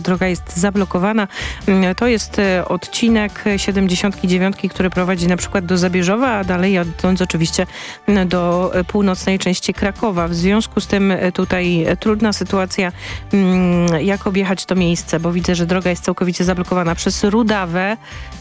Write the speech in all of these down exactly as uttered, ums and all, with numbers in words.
droga jest zablokowana. To jest odcinek siedemdziesiątki dziewiątki, który prowadzi na przykład do Zabierzowa, a dalej jadąc oczywiście do północnej części Krakowa. W związku z tym tutaj trudna sytuacja, jak objechać to miejsce, bo widzę, że droga jest całkowicie zablokowana przez Rudawę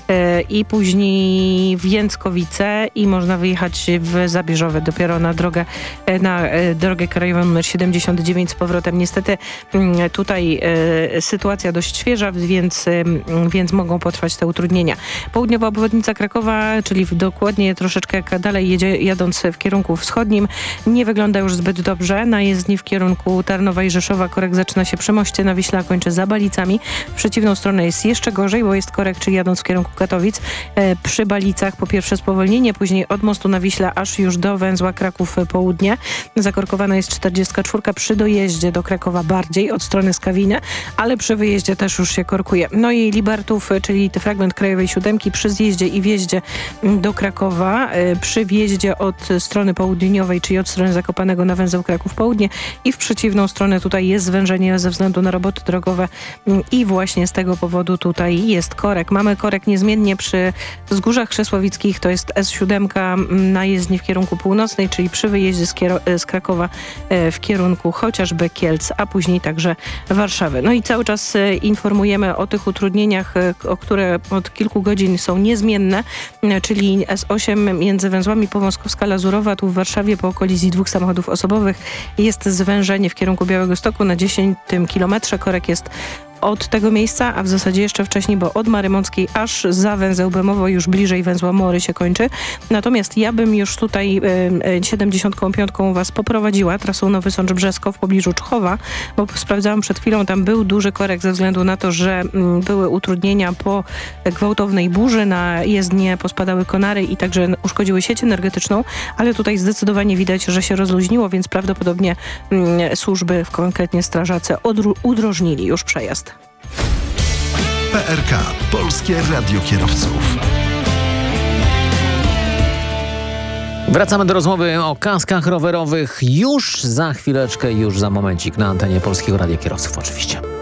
i później w Jęckowice i można wyjechać w Zabierzowe dopiero na drogę, na drogę krajową numer siedemdziesiąt dziewięć z powrotem. Niestety tutaj sytuacja dość świeża, więc, więc mogą potrwać te utrudnienia. Południowa obwodnica Krakowa, czyli dokładnie troszeczkę dalej jedzie, jadąc w kierunku wschodnim, nie wygląda już zbyt dobrze. Na jezdni w kierunku Tarnowa i Rzeszowa korek zaczyna się przy moście na Wiśle, a kończy za Balicami. W przeciwną stronę jest jeszcze gorzej, bo jest korek, czyli jadąc w kierunku Katowic. E, przy Balicach po pierwsze spowolnienie, później od mostu na Wiśle aż już do węzła Kraków Południe. Zakorkowana jest czterdziestka czwórka przy dojeździe do Krakowa bardziej od strony Skawiny, ale przy wyjeździe też już się korkuje. No i Libertów, czyli fragment Krajowej Siódemki przy zjeździe i wjeździe do Krakowa, e, przy wjeździe od strony południowej, czyli od strony Zakopanego na węzeł Kraków Południe i w przeciwną stronę tutaj jest zwężenie ze względu na roboty drogowe i właśnie z tego powodu tutaj jest korek. Mamy korek niezmiennie przy Wzgórzach Krzesłowickich, to jest S siedem na jezdni w kierunku północnej, czyli przy wyjeździe z, kiero- z Krakowa w kierunku chociażby Kielc, a później także Warszawy. No i cały czas informujemy o tych utrudnieniach, o które od kilku godzin są niezmienne, czyli S osiem między węzłami Powązkowska-Lazurowa, tu w Warszawie po kolizji dwóch samochodów osobowych jest zwężenie w kierunku Białegostoku na dziesiątym kilometrze. Korek jest od tego miejsca, a w zasadzie jeszcze wcześniej, bo od Marymąckiej aż za węzeł Bemowo, już bliżej węzła Mory się kończy. Natomiast ja bym już tutaj y, siedemdziesiątką piątką was poprowadziła trasą Nowy Sącz Brzesko w pobliżu Czchowa, bo sprawdzałam przed chwilą, tam był duży korek ze względu na to, że y, były utrudnienia po gwałtownej burzy, na jezdnię pospadały konary i także uszkodziły sieć energetyczną, ale tutaj zdecydowanie widać, że się rozluźniło, więc prawdopodobnie y, służby, konkretnie strażacy, odru- udrożnili już przejazd. P R K. Polskie Radio Kierowców. Wracamy do rozmowy o kaskach rowerowych już za chwileczkę, już za momencik na antenie Polskiego Radia Kierowców oczywiście.